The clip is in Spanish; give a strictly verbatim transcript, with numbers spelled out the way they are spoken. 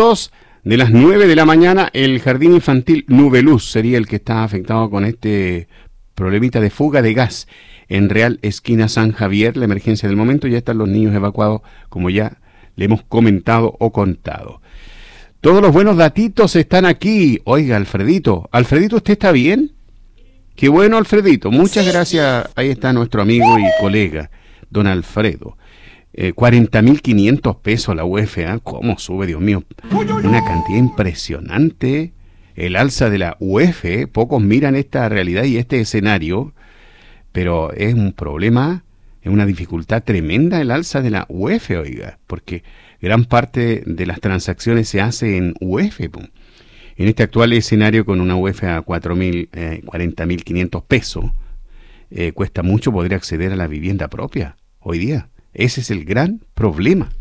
afectados de las nueve de la mañana. El jardín infantil Nubeluz sería el que está afectado con este problemita de fuga de gas en Real Esquina San Javier. La emergencia del momento, ya están los niños evacuados, como ya le hemos comentado o contado. Todos los buenos datitos están aquí. Oiga, Alfredito, Alfredito, ¿usted está bien? Qué bueno, Alfredito, muchas gracias. Ahí está nuestro amigo y colega, don Alfredo. Eh, cuarenta mil quinientos pesos la U F A, ¿cómo sube, Dios mío? Una cantidad impresionante. El alza de la U F, pocos miran esta realidad y este escenario, pero es un problema, es una dificultad tremenda el alza de la U F, oiga, porque gran parte de las transacciones se hace en U F. Pum. En este actual escenario, con una U F a cuatro mil, eh, cuarenta mil quinientos pesos, eh, cuesta mucho poder acceder a la vivienda propia hoy día. Ese es el gran problema.